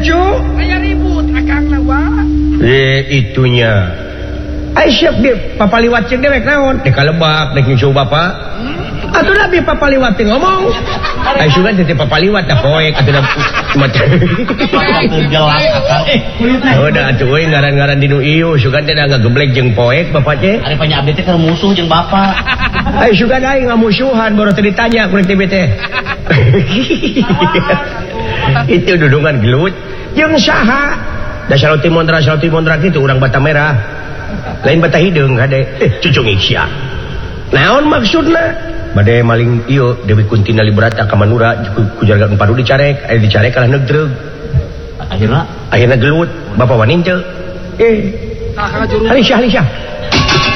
cu aya ribut akang lawa itunya Aisyah dia papaliwat cek dewek naon dek kalebak dek nyusul bapak atuh nabi papaliwat ngomong Aisyah kan teh papaliwat da poek atuh macam jelas akang udah atuh we ngaran-ngaran dinu ieu sugan teh da ngageblek jeung poek bapak teh ari panya abdi teh keur musuh jeung bapak Aisyah kan aing ngamusuhan baru teh ditanya ku teh teh itu dudungan gelut jeung saha da Saloti Mondra kitu urang Bata Merah lain Bata Hideung hade cucung Isya naon maksudna bade maling ieu Dewi Kuntina Librata ka Manura ku jarga Padu dicarek aya dicarek kalah negdreug akhirna gelut bapak wani teu Alisya